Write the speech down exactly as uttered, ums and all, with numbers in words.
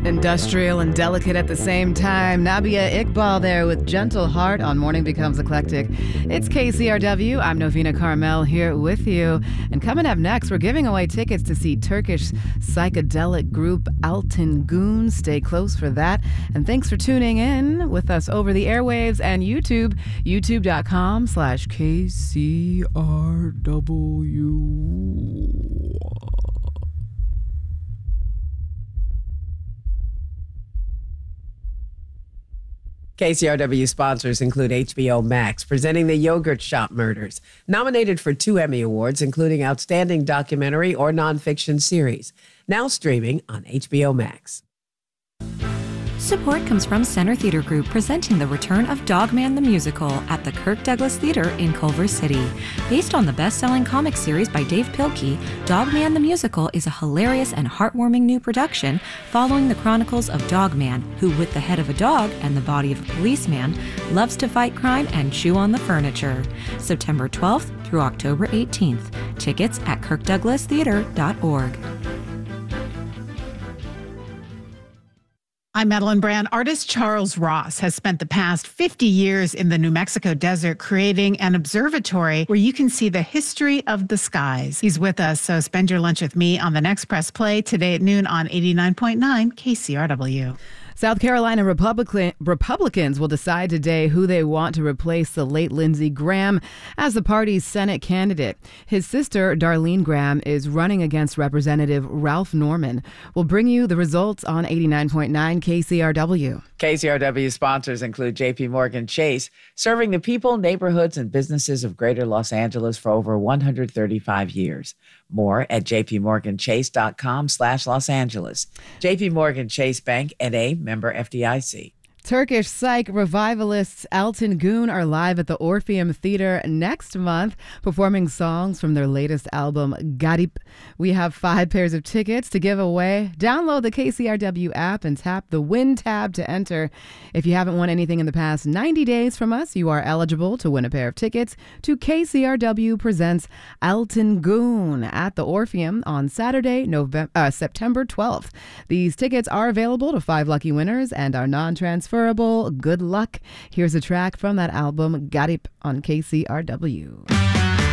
Industrial and delicate at the same time. Nabia Iqbal there with Gentle Heart on Morning Becomes Eclectic. It's K C R W. I'm Novina Carmel here with you. And coming up next, we're giving away tickets to see Turkish psychedelic group Altin Gün. Stay close for that. And thanks for tuning in with us over the airwaves and YouTube. YouTube.com slash KCRW. K C R W sponsors include H B O Max, presenting The Yogurt Shop Murders, nominated for two Emmy Awards, including Outstanding Documentary or Nonfiction Series, now streaming on H B O Max. Support comes from Center Theater Group, presenting the return of Dogman the Musical at the Kirk Douglas Theater in Culver City. Based on the best-selling comic series by Dave Pilkey, Dogman the Musical is a hilarious and heartwarming new production following the chronicles of Dogman, who, with the head of a dog and the body of a policeman, loves to fight crime and chew on the furniture. September twelfth through October eighteenth. Tickets at kirk douglas theater dot org. I'm Madeline Brand. Artist Charles Ross has spent the past fifty years in the New Mexico desert creating an observatory where you can see the history of the skies. He's with us, so spend your lunch with me on the next Press Play today at noon on eighty-nine point nine K C R W. South Carolina Republican, Republicans will decide today who they want to replace the late Lindsey Graham as the party's Senate candidate. His sister, Darlene Graham, is running against Representative Ralph Norman. We'll bring you the results on eighty-nine point nine K C R W. K C R W sponsors include J P Morgan Chase, serving the people, neighborhoods, and businesses of Greater Los Angeles for over one hundred thirty-five years. More at jpmorganchase.com slash Los Angeles. J P Morgan Chase Bank, N A, member F D I C. Turkish psych revivalists Altin Gün are live at the Orpheum Theater next month, performing songs from their latest album, Garip. We have five pairs of tickets to give away. Download the K C R W app and tap the Win tab to enter. If you haven't won anything in the past ninety days from us, you are eligible to win a pair of tickets to K C R W Presents Altin Gün at the Orpheum on Saturday, November, uh, September twelfth. These tickets are available to five lucky winners and are non-transferable. Good luck. Here's a track from that album, Garip, on K C R W.